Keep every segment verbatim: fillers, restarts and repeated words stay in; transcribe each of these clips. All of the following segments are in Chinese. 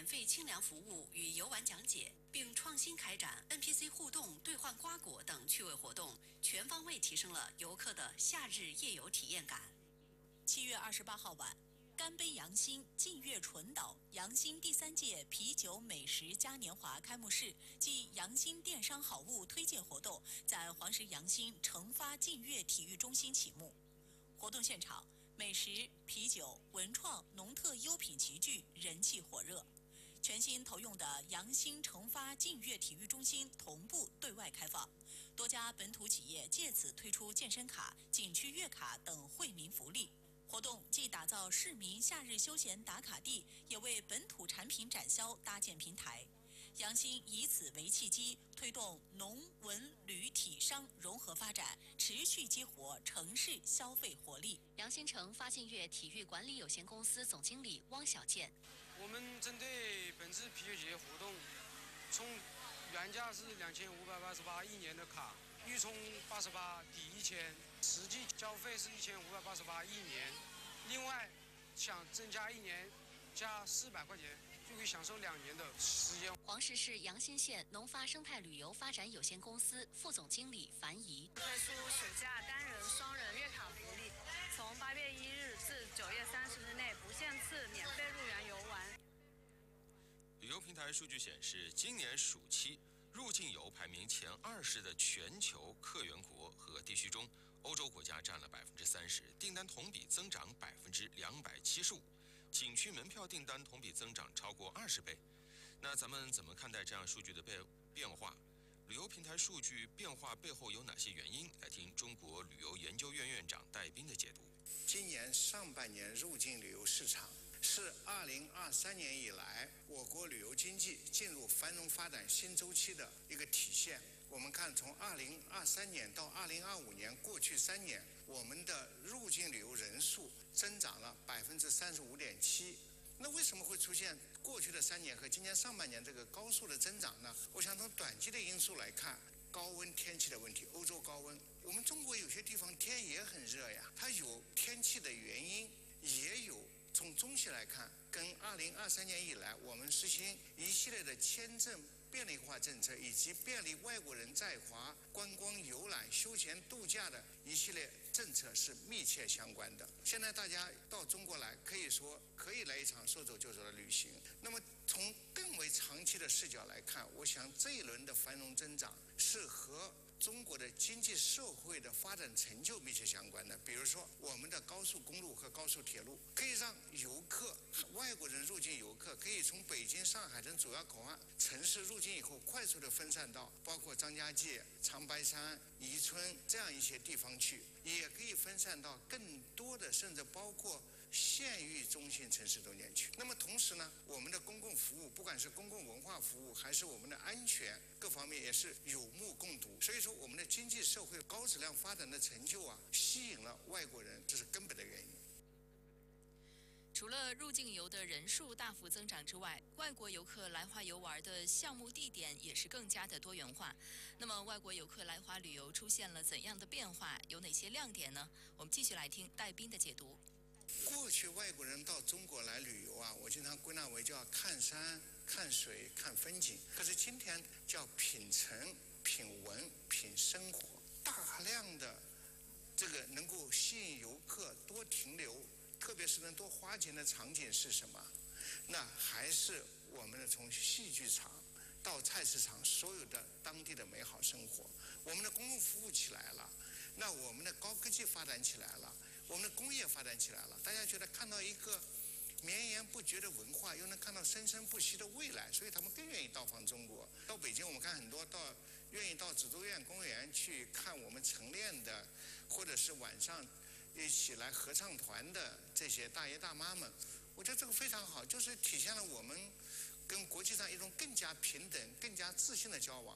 免费清凉服务与游玩讲解，并创新开展 N P C 互动、兑换瓜果等趣味活动，全方位提升了游客的夏日夜游体验感。 七月二十八号晚，干杯阳新劲悦纯岛阳新第三届啤酒美食嘉年华开幕式暨阳新电商好物推荐活动在黄石阳新成发劲悦体育中心启幕。活动现场，美食、啤酒、文创、农特优品齐聚，人气火热。全新投用的阳新成发劲悦体育中心同步对外开放，多家本土企业借此推出健身卡、景区月卡等惠民福利。活动既打造市民夏日休闲打卡地，也为本土产品展销搭建平台。阳新以此为契机，推动农文旅体商融合发展，持续激活城市消费活力。 阳新城发劲悦体育管理有限公司总经理汪小健： 我们针对本次啤酒节活动，从原价是两千五百八十八一年的卡，预充八十八抵一千，实际交费是一千五百八十八一年。另外，想增加一年，加四百块钱。就可以享受两年的时间。 黄石市阳新县农发生态旅游发展有限公司副总经理樊怡： 推出暑假单人、双人月卡福利，从八月一日至九月三十日内不限次免费入园游玩。 旅游平台数据显示，今年暑期入境游排名前二十的全球客源国和地区中，欧洲国家占了百分之三十，订单同比增长百分之两百七十五。景区门票订单同比增长超过二十倍，那咱们怎么看待这样数据的变变化？旅游平台数据变化背后有哪些原因？来听中国旅游研究院院长戴斌的解读。 今年上半年入境旅游市场是二零二三年以来我国旅游经济进入繁荣发展新周期的一个体现。我们看，从二零二三年到二零二五年，过去三年，我们的入境旅游人数增长了百分之三十五点七。那为什么会出现过去的三年和今年上半年这个高速的增长呢？我想从短期的因素来看，高温天气的问题，欧洲高温，我们中国有些地方天也很热呀，它有天气的原因，也有从中期来看，跟二零二三年以来我们实行一系列的签证便利化政策，以及便利外国人在华观光游览、休闲度假的一系列政策是密切相关的。现在大家到中国来，可以说可以来一场说走就走的旅行。那么从更为长期的视角来看，我想这一轮的繁荣增长是和中国的经济社会的发展成就密切相关的。比如说，我们的高速公路和高速铁路可以让游客、外国人入境游客可以从北京、上海等主要口岸城市入境以后，快速的分散到包括张家界、长白山、宜春这样一些地方去，也可以分散到更多的，甚至包括县域中心城市中间去。那么同时呢，我们的公共服务，不管是公共文化服务还是我们的安全各方面，也是有目共睹。所以说，我们的经济社会高质量发展的成就啊，吸引了外国人，这是根本的原因。 除了入境游的人数大幅增长之外，外国游客来华游玩的项目地点也是更加的多元化。那么，外国游客来华旅游出现了怎样的变化？有哪些亮点呢？我们继续来听戴斌的解读。 过去外国人到中国来旅游啊，我经常归纳为叫看山、看水、看风景。可是今天叫品城、品文、品生活，大量的这个能够吸引游客多停留，特别是能多花钱的场景是什么？那还是我们的从戏剧场到菜市场所有的当地的美好生活。我们的公共服务起来了，那我们的高科技发展起来了，我们的工业发展起来了，大家觉得看到一个绵延不绝的文化，又能看到生生不息的未来，所以他们更愿意到访中国。到北京，我们看很多到愿意到紫竹院公园去看我们晨练的，或者是晚上一起来合唱团的这些大爷大妈们，我觉得这个非常好，就是体现了我们跟国际上一种更加平等、更加自信的交往。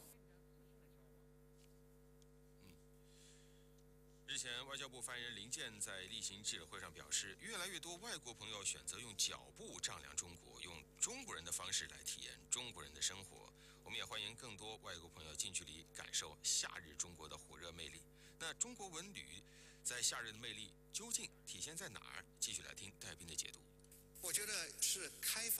日前，外交部发言人林健在例行记者会上表示，越来越多外国朋友选择用脚步丈量中国，用中国人的方式来体验中国人的生活。我们也欢迎更多外国朋友近距离感受夏日中国的火热魅力。那中国文旅在夏日的魅力究竟体现在哪儿？继续来听戴斌的解读。 我觉得是开放。